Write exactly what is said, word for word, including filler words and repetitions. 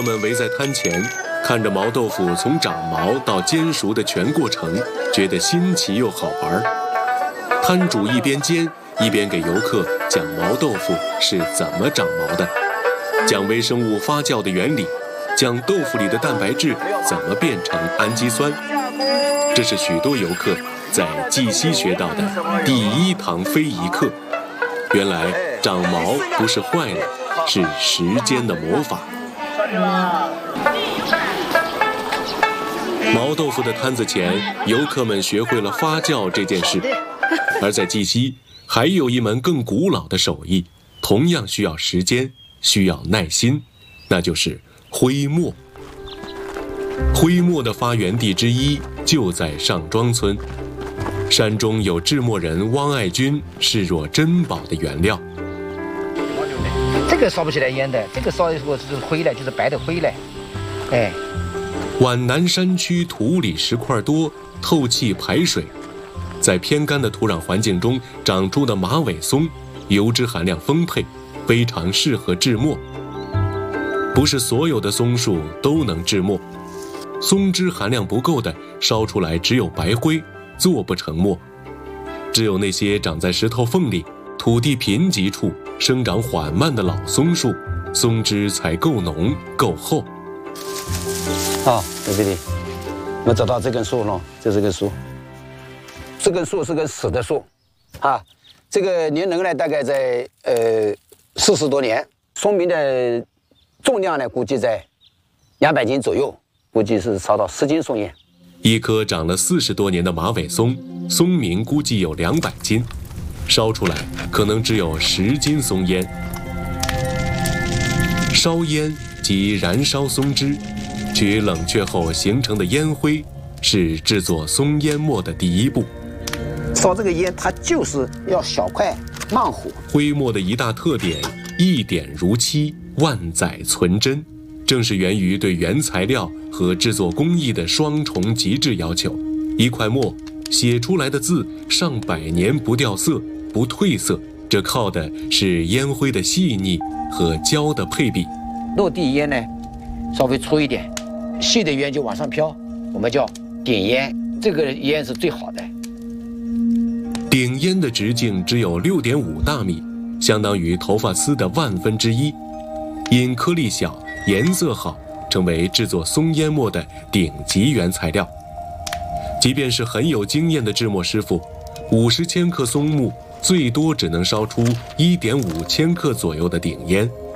们围在摊前，看着毛豆腐从长毛到煎熟的全过程，觉得新奇又好玩。摊主一边煎，一边给游客讲毛豆腐是怎么长毛的，讲微生物发酵的原理，讲豆腐里的蛋白质怎么变成氨基酸。这是许多游客在绩溪学到的第一堂非遗课。原来长毛不是坏了，是时间的魔法。毛豆腐的摊子前，游客们学会了发酵这件事。而在绩溪，还有一门更古老的手艺，同样需要时间，需要耐心，那就是徽墨。徽墨的发源地之一就在上庄村，山中有制墨人汪爱军视若珍宝的原料。 这个烧不起来烟的，这个烧的时候是灰来，就是白的灰来。哎， 皖南山区土里石块多，透气排水，在偏干的土壤环境中长出的马尾松，油脂含量丰沛，非常适合制墨。不是所有的松树都能制墨，松脂含量不够的，烧出来只有白灰，做不成墨。只有那些长在石头缝里、土地贫瘠处生长缓慢的老松树，松脂才够浓够厚。 好，在这里我们找到这根树了，这是根树，这根树是根死的树，啊，这个年龄呢大概在呃四十多年，松明的重量呢估计在两百斤左右，估计是烧到十斤松烟。 一棵长了四十多年的马尾松，松明估计有两百斤，烧出来可能只有十斤松烟。烧烟即燃烧松枝，取冷却后形成的烟灰，是制作松烟末的第一步。 烧这个烟，它就是要小块慢火。 徽墨的一大特点，一点如漆，万载存真，正是源于对原材料和制作工艺的双重极致要求。一块墨写出来的字上百年不掉色不褪色，这靠的是烟灰的细腻和胶的配比。 落地烟呢稍微粗一点，细的烟就往上飘，我们叫顶烟，这个烟是最好的。 顶烟的直径只有 六点五大米，相当于头发丝的万分之一，因颗粒小颜色好，成为制作松烟墨的顶级原材料。即便是很有经验的制墨师傅，五十千克松木最多只能烧出 一点五千克左右的顶烟。